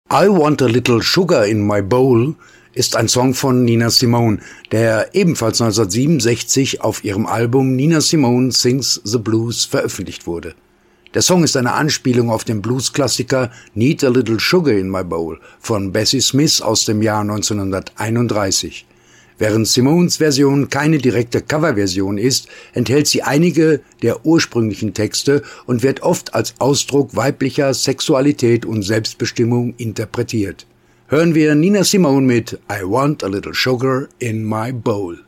I Want a Little Sugar in My Bowl ist ein Song von Nina Simone, der ebenfalls 1967 auf ihrem Album Nina Simone Sings the Blues veröffentlicht wurde. Der Song ist eine Anspielung auf den Blues-Klassiker Need a Little Sugar in My Bowl von Bessie Smith aus dem Jahr 1931. Während Simones Version keine direkte Coverversion ist, enthält sie einige der ursprünglichen Texte und wird oft als Ausdruck weiblicher Sexualität und Selbstbestimmung interpretiert. Hören wir Nina Simone mit I Want a Little Sugar in My Bowl.